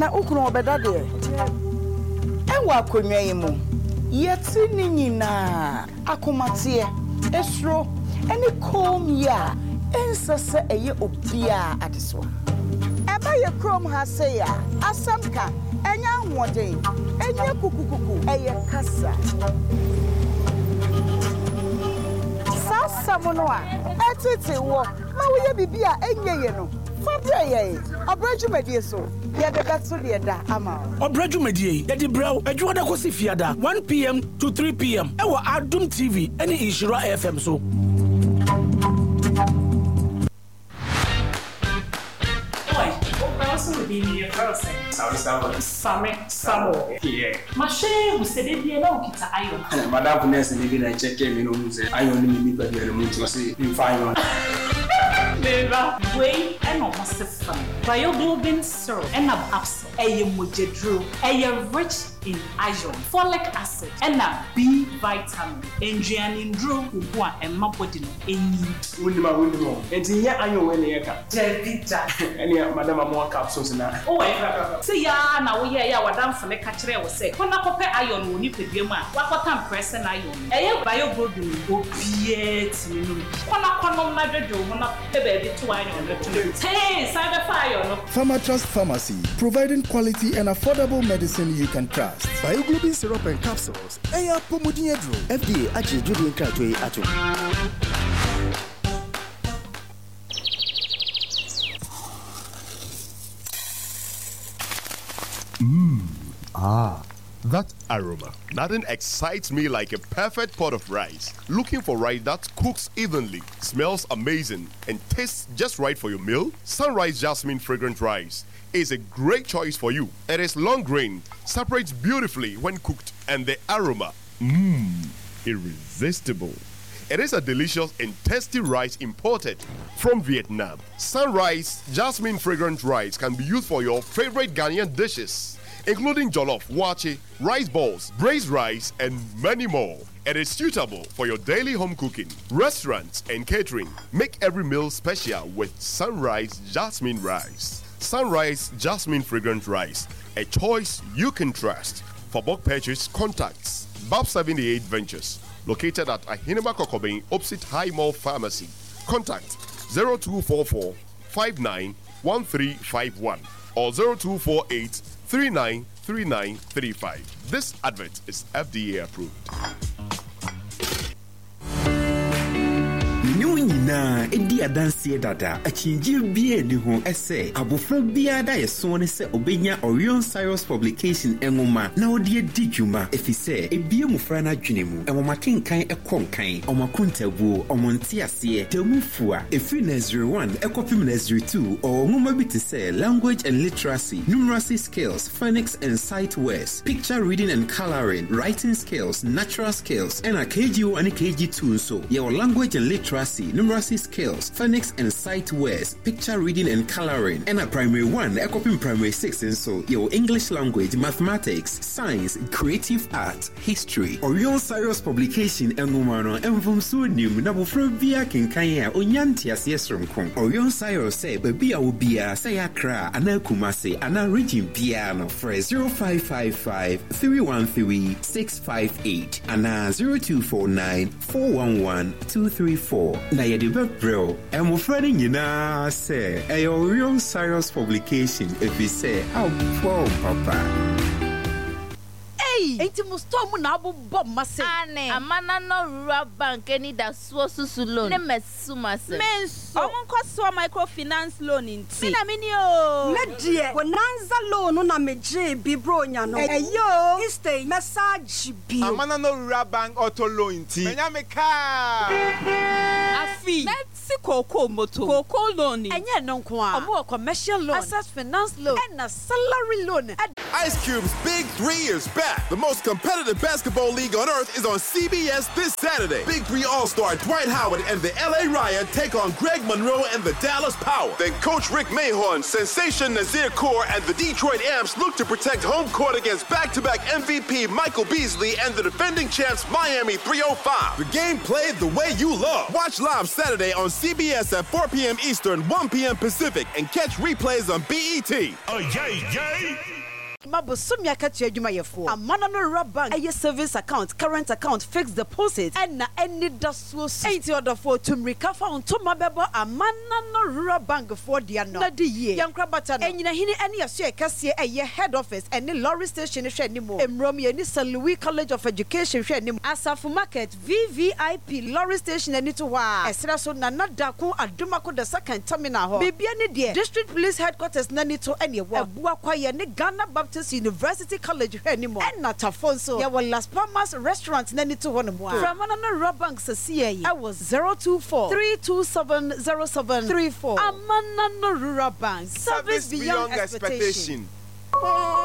na ukunu obeda de enwa akonwa yi mu yeti ni nyina akomate esro eni kom ya ensese eye obia adeso eba ye krom ha se ya asamka enya hoden enya kukukuku eye kasa sasa mono a etete wo ma wo ye bibia enye ye no fabre ye obrajumedie so ye de beto de da ama obrajumedie ye di brew adwo da ko si fiada 1 p.m. to 3 p.m. e wo Adum TV ene Ishira FM so Samo. Yeah. Mashe usede bia na ukita iron. Madam nurse ni bi na check me no mu say iron ni mi ba bia no mu say in fine. Beba, way and almost fun. Bioglobin syrup and absent. Mojedro, rich in iron, folic acid, and B vitamin. Engineering and mapodino. Wundima. And here iron when you can. Any madam more capsules now. Oh, say ya now we ya wadam for the catcher was say. When I compare iron when you could be a man, what time press an iron? Bioglobin opiate. When I come on my do when I baby to iron. Hey, side fire. Pharmatrust Pharmacy, providing quality and affordable medicine you can trust. Bioglobin syrup and capsules. Eya Pomodiedro. FDA actually Julian Cartway at That aroma. Nothing excites me like a perfect pot of rice. Looking for rice that cooks evenly, smells amazing, and tastes just right for your meal? Sunrise Jasmine Fragrant Rice is a great choice for you. It is long grain, separates beautifully when cooked, and the aroma, irresistible. It is a delicious and tasty rice imported from Vietnam. Sunrise Jasmine Fragrant Rice can be used for your favorite Ghanaian dishes, including jollof, wache, rice balls, braised rice, and many more. It is suitable for your daily home cooking, restaurants, and catering. Make every meal special with Sunrise Jasmine Rice. Sunrise Jasmine Fragrant Rice, a choice you can trust. For bulk purchase, contacts Bab 78 Ventures, located at Ahinema Kokobeng, opposite High Mall Pharmacy. Contact 0244 591351 or 0248 393935. This advert is FDA approved. Na edi adanse dada achinji bia ni ho ese abofra bia da yeso ne se obenya Orion Cyrus publication enwoma na odi edi dwuma efise ebie mufra na dwene mu enwoma kenkan ekonkan omakontabu omonte ase temufua efi na 01 ekopim na 02 or nwoma bi te se language and literacy, numeracy skills, phonics and sight words, picture reading and coloring, writing skills, natural skills, and a KGO and KG2 so your language and literacy, numeracy skills, phonics and sight words, picture reading and coloring, and a primary 1, copying primary 6 and so your English language, mathematics, science, creative art, history. Orion Cyrus publication and Numano and from Sunim Nabofrobia Kinkaya Onyanti as yesrum kong. Orion Cyrus say baby I will be a sayakra ana kumase ana region piano for 0555 313 658 ana 0249 411 234. Na yedibe bro and mo friend nyina say a Orion Cyrus publication if we say how poor papa. Enti mustomu na abu bob mase ane amana no rural bank any da so loan ne mesuma se menso omon kwaso microfinance loan nti na mini o na die bonanza loan na meje bi bro nya no eyo stay message bi amana no rural bank auto loan nti menya me car afi si koko loan enye no nko a omo commercial loan, asset finance loan, and a salary loan. Ice Cube's Big 3 is back. The most competitive basketball league on earth is on CBS this Saturday. Big 3 All-Star Dwight Howard and the LA Riot take on Greg Monroe and the Dallas Power. Then Coach Rick Mahorn, Sensation Nazir Kaur, and the Detroit Amps look to protect home court against back-to-back MVP Michael Beasley and the defending champs Miami 305. The game played the way you love. Watch live Saturday on CBS at 4 p.m. Eastern, 1 p.m. Pacific, and catch replays on BET. Oh, yay! Mabosumi akati adwuma yefo amana no rub bank eye savings account current account fixed deposit and na any dasuo enti order for to recover on to mabebo amana no rub bank for dia no na de ye yankra bata no enyina hini ene yaso ekase eye head office ene lorry station hwe animo emrom ye ni St. Louis College of Education hwe animo Asafu Market VVIP lorry station ene to wa esra so na nadako adomako the second terminal ho bibia ne de district police headquarters na ni to ene wo abua kwaye ne Ghana Baptist University College anymore and not a phone so ya was Las Palmas restaurant nani to one more from another rob bank I was 024-327-0734 Amana no Rural Bank service beyond expectation.